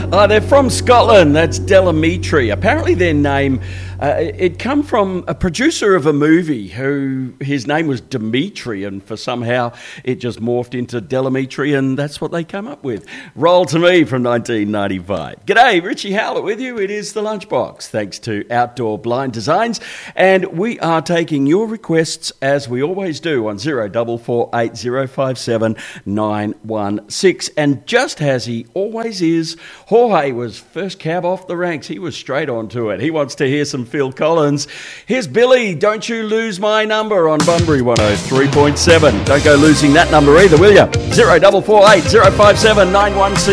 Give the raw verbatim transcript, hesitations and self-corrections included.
Uh, they're from Scotland. That's Delamitri. Apparently their name, uh, it come from a producer of a movie who, his name was Dimitri, and for somehow it just morphed into Delamitri, and that's what they come up with. Roll to Me from nineteen ninety-five. G'day, Richie Howlett with you. It is The Lunchbox, thanks to Outdoor Blind Designs, and we are taking your requests, as we always do, on zero four four eight zero five seven nine one six. And just as he always is, Jorge was first cab off the ranks. He was straight onto it. He wants to hear some Phil Collins. Here's Billy, Don't You Lose My Number on Bunbury one oh three point seven. Don't go losing that number either, will you? zero four four eight zero five seven nine one six.